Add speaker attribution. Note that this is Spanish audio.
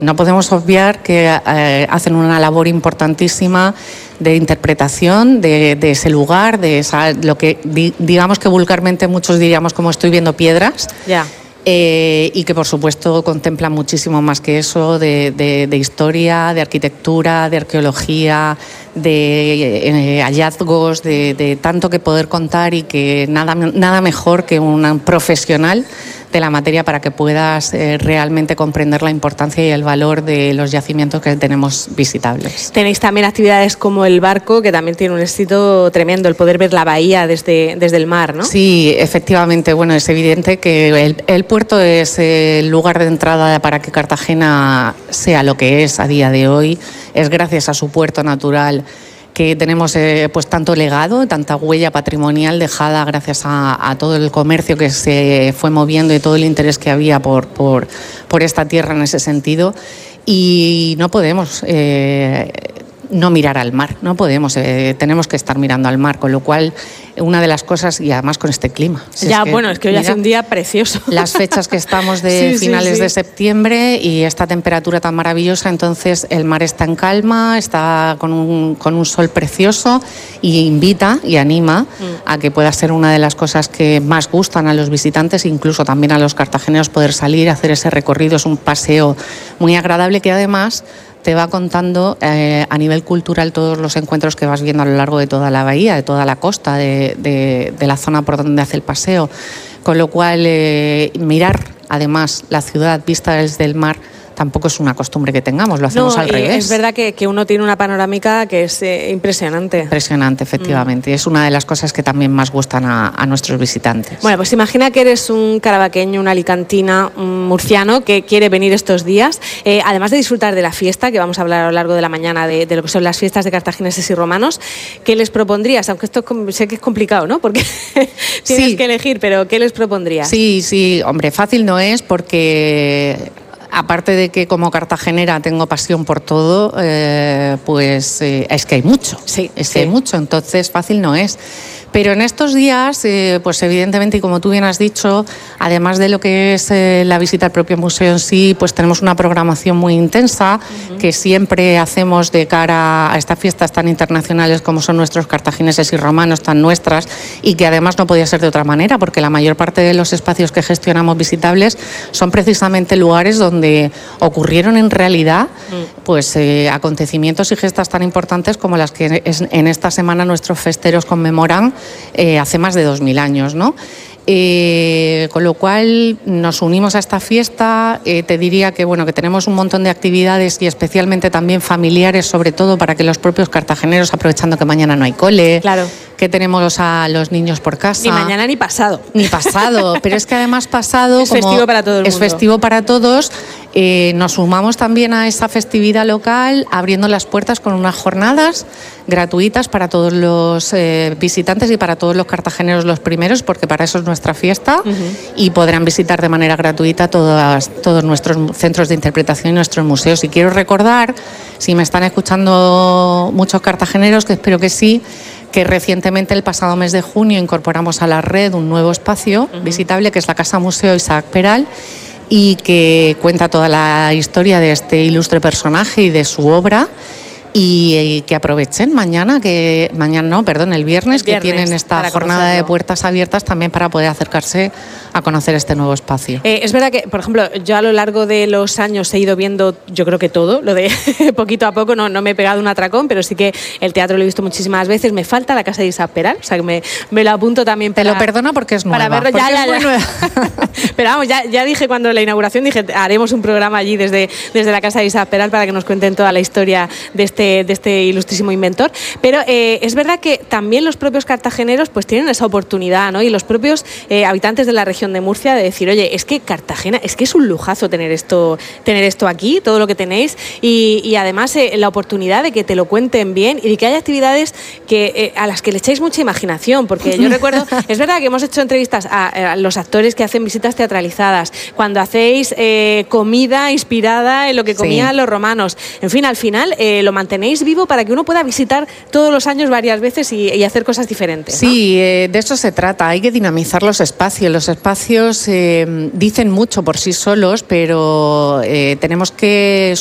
Speaker 1: No podemos obviar que hacen una labor importantísima de interpretación de ese lugar, lo que digamos que vulgarmente muchos diríamos como estoy viendo piedras.
Speaker 2: Ya.
Speaker 1: Y que por supuesto contemplan muchísimo más que eso de historia, de arquitectura, de arqueología, de hallazgos, de tanto que poder contar, y que nada mejor que un profesional de la materia para que puedas realmente comprender la importancia y el valor de los yacimientos que tenemos visitables.
Speaker 2: Tenéis también actividades como el barco, que también tiene un éxito tremendo, el poder ver la bahía desde el mar, ¿no?
Speaker 1: Sí, efectivamente. Bueno, es evidente que el puerto es el lugar de entrada para que Cartagena sea lo que es a día de hoy. Es gracias a su puerto natural que tenemos pues tanto legado, tanta huella patrimonial dejada gracias a todo el comercio que se fue moviendo y todo el interés que había por esta tierra en ese sentido. Y no podemos no mirar al mar, no podemos, tenemos que estar mirando al mar, con lo cual una de las cosas, y además con este clima.
Speaker 2: Ya, es que hoy hace un día precioso.
Speaker 1: Las fechas que estamos de finales de septiembre y esta temperatura tan maravillosa, entonces el mar está en calma, está con un sol precioso, y invita y anima a que pueda ser una de las cosas que más gustan a los visitantes, incluso también a los cartageneros, poder salir, hacer ese recorrido. Es un paseo muy agradable que además te va contando a nivel cultural todos los encuentros que vas viendo a lo largo de toda la bahía, de toda la costa, de la zona por donde hace el paseo. Con lo cual, mirar además la ciudad vista desde el mar tampoco es una costumbre que tengamos, lo hacemos al revés.
Speaker 2: Es verdad que uno tiene una panorámica que es impresionante.
Speaker 1: Impresionante, efectivamente. Es una de las cosas que también más gustan a nuestros visitantes.
Speaker 2: Bueno, pues imagina que eres un carabaqueño, un alicantina, un murciano que quiere venir estos días. Además de disfrutar de la fiesta, que vamos a hablar a lo largo de la mañana de lo que son las fiestas de cartagineses y romanos, ¿qué les propondrías? Aunque esto sé que es complicado, ¿no? Porque tienes que elegir, pero ¿qué les propondrías? Sí,
Speaker 1: hombre, fácil no es, porque aparte de que como cartagenera tengo pasión por todo, pues es que hay mucho. Que hay mucho, entonces fácil no es. Pero en estos días, pues evidentemente, y como tú bien has dicho, además de lo que es la visita al propio museo en sí, pues tenemos una programación muy intensa que siempre hacemos de cara a estas fiestas tan internacionales como son nuestros cartagineses y romanos, tan nuestras, y que además no podía ser de otra manera, porque la mayor parte de los espacios que gestionamos visitables son precisamente lugares donde ocurrieron en realidad pues acontecimientos y gestas tan importantes como las que en esta semana nuestros festeros conmemoran hace más de 2000 años, ¿no? Con lo cual nos unimos a esta fiesta. Te diría que que tenemos un montón de actividades, y especialmente también familiares, sobre todo para que los propios cartageneros, aprovechando que mañana no hay cole, que tenemos a los niños por casa.
Speaker 2: Ni mañana ni pasado.
Speaker 1: Ni pasado, pero es que además pasado
Speaker 2: es festivo para todo el mundo.
Speaker 1: Es festivo para todos. Nos sumamos también a esa festividad local, abriendo las puertas con unas jornadas gratuitas para todos los visitantes y para todos los cartageneros los primeros, porque para eso es nuestra fiesta, y podrán visitar de manera gratuita todos nuestros centros de interpretación y nuestros museos. Y quiero recordar, si me están escuchando muchos cartageneros, que espero que sí, que recientemente, el pasado mes de junio, incorporamos a la red un nuevo espacio visitable, que es la Casa Museo Isaac Peral, y que cuenta toda la historia de este ilustre personaje y de su obra. Y que aprovechen el viernes, que tienen esta jornada de puertas abiertas también para poder acercarse a conocer este nuevo espacio.
Speaker 2: Es verdad que, por ejemplo, yo a lo largo de los años he ido viendo, yo creo que todo, lo de poquito a poco, no me he pegado un atracón, pero sí que el teatro lo he visto muchísimas veces. Me falta la Casa de Isaac Peral, o sea que me lo apunto también para...
Speaker 1: Te lo perdono porque es nueva.
Speaker 2: Para verlo, ya. Pero vamos, ya dije cuando en la inauguración, haremos un programa allí desde la Casa de Isaac Peral para que nos cuenten toda la historia de este ilustrísimo inventor. Pero es verdad que también los propios cartageneros pues tienen esa oportunidad, ¿no? Y los propios habitantes de la región de Murcia, de decir, oye, es que Cartagena, es que es un lujazo tener esto aquí, todo lo que tenéis, y además la oportunidad de que te lo cuenten bien y de que haya actividades a las que le echáis mucha imaginación, porque yo recuerdo, es verdad que hemos hecho entrevistas a los actores que hacen visitas teatralizadas, cuando hacéis comida inspirada en lo que comían los romanos, en fin, al final lo mantuvimos mantenéis vivo para que uno pueda visitar todos los años varias veces y hacer cosas diferentes, ¿no?
Speaker 1: Sí, de eso se trata. Hay que dinamizar los espacios. Los espacios dicen mucho por sí solos, pero tenemos que